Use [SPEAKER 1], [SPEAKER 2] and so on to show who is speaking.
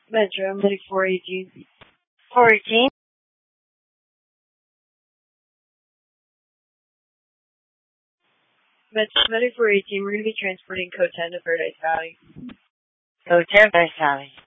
[SPEAKER 1] Metro, I'm heading 418.
[SPEAKER 2] 418?
[SPEAKER 1] Metro, I'm heading 418. We're going to be transporting code 10 to Paradise Valley.
[SPEAKER 2] Go to Paradise Valley.